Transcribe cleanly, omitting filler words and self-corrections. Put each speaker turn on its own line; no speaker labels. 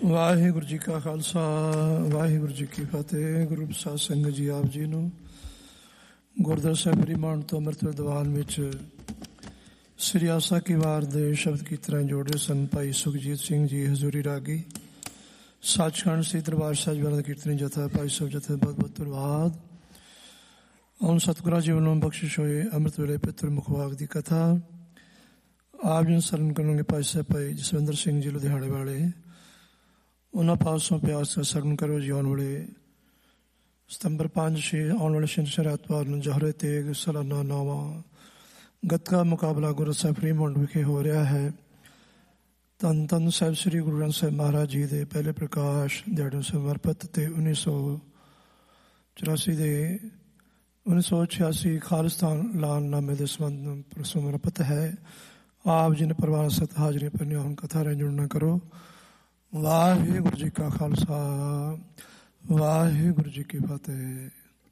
ਵਾਹਿਗੁਰੂ ਜੀ ਕਾ ਖਾਲਸਾ ਵਾਹਿਗੁਰੂ ਜੀ ਕੀ ਫਤਿਹ। ਗੁਰੂ ਪ੍ਰਸਾਦ ਸਿੰਘ ਜੀ ਆਪ ਜੀ ਨੂੰ ਗੁਰਦੁਆਰਾ ਸਾਹਿਬ ਫਰੀਮਾਨ ਤੋਂ ਅੰਮ੍ਰਿਤਸਰ ਦੀਵਾਨ ਵਿੱਚ ਸ੍ਰੀ ਆਸਾ ਕੀ ਵਾਰ ਦੇ ਸ਼ਬਦ ਕੀਰਤਨ ਜੋੜੇ ਸਨ। ਭਾਈ ਸੁਖਜੀਤ ਸਿੰਘ ਜੀ ਹਜ਼ੂਰੀ ਰਾਗੀ, ਸੱਚਖੰਡ ਸ੍ਰੀ ਦਰਬਾਰ ਸਾਹਿਬ ਦਾ ਕੀਰਤਨੀ ਜਥਾ, ਭਾਈ ਸਾਹਿਬ ਜਥੇ ਬਹੁਤ ਬਹੁਤ ਧੰਨਵਾਦ। ਹੁਣ ਸਤਿਗੁਰਾਂ ਜੀ ਵੱਲੋਂ ਬਖਸ਼ਿਸ਼ ਹੋਏ ਅੰਮ੍ਰਿਤ ਵੇਲੇ ਪਿੱਤਰ ਮੁਖਵਾਕ ਦੀ ਕਥਾ ਆਪ ਜੀ ਨੂੰ ਸਰਨ ਕਰਨਗੇ। ਭਾਈ ਸਾਹਿਬ ਭਾਈ ਜਸਵਿੰਦਰ ਸਿੰਘ ਜੀ ਲੁਧਿਆਣੇ ਵਾਲੇ, ਉਹਨਾਂ ਪਾਸੋਂ ਪਿਆਸ ਦਾ ਸਰਨ ਕਰੋ ਜੀ। ਆਉਣ ਵਾਲੇ ਸਤੰਬਰ 5-6 ਆਉਣ ਵਾਲੇ ਸ਼ਨੀਚਰ ਐਤਵਾਰ ਨੂੰ ਜੋਹਰੇ ਤੇਗ ਸਾਲਾਨਾ 9ਵਾਂ ਗੱਤਕਾ ਮੁਕਾਬਲਾ ਗੁਰੂ ਸਾਹਿਬ ਫਰੀਮਾਨ ਵਿਖੇ ਹੋ ਰਿਹਾ ਹੈ। ਧੰਨ ਧੰਨ ਸਾਹਿਬ ਸ੍ਰੀ ਗੁਰੂ ਗ੍ਰੰਥ ਸਾਹਿਬ ਮਹਾਰਾਜ ਜੀ ਦੇ ਪਹਿਲੇ ਪ੍ਰਕਾਸ਼ ਦਿਹਾੜੇ ਨੂੰ ਸਮਰਪਿਤ ਤੇ 1984 ਦੇ 1986 ਖਾਲਿਸਤਾਨ ਐਲਾਨਨਾਮੇ ਦੇ ਸੰਬੰਧ ਸਮਰਪਿਤ ਹੈ। ਆਪ ਜੀ ਨੇ ਪਰਿਵਾਰ ਸਤ ਹਾਜ਼ਰੀ ਭਰਨੀ। ਹੁਣ ਕਥਾ ਰਾਹੀਂ ਜੁੜਨਾ ਕਰੋ। ਵਾਹਿਗੁਰੂ ਜੀ ਕਾ ਖਾਲਸਾ ਵਾਹਿਗੁਰੂ ਜੀ ਕੀ ਫਤਿਹ।